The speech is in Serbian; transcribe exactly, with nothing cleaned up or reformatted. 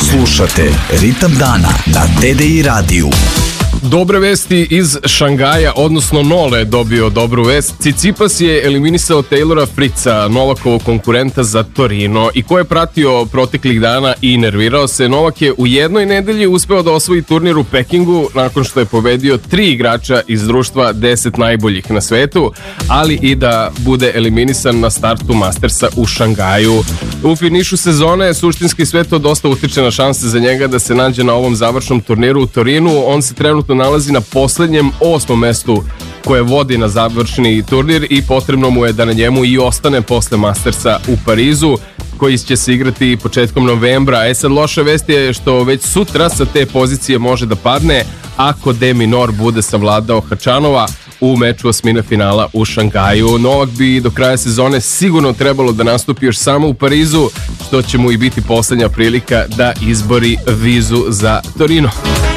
Slušate Ritam dana na T D I radiju. Dobre vesti iz Šangaja, odnosno Nole je dobio dobru vest. Tsitsipas je eliminisao Taylora Fritza, Novakovog konkurenta za Torino, i ko je pratio proteklih dana i nervirao se. Novak je u jednoj nedelji uspeo da osvoji turnir u Pekingu nakon što je pobedio tri igrača iz društva deset najboljih na svetu, ali i da bude eliminisan na startu Mastersa u Šangaju. U finišu sezone suštinski sve to dosta utiče na šanse za njega da se nađe na ovom završnom turniru u Torinu. On se trenutno nalazi na poslednjem osmom mestu koje vodi na završni turnir i potrebno mu je da na njemu i ostane posle Mastersa u Parizu, koji će se igrati početkom novembra. E sad, loša vest je što već sutra sa te pozicije može da padne ako De Minaur bude savladao Hačanova u meču osmine finala u Šangaju. Novak bi do kraja sezone sigurno trebalo da nastupi još samo u Parizu, što će mu i biti poslednja prilika da izbori vizu za Torino.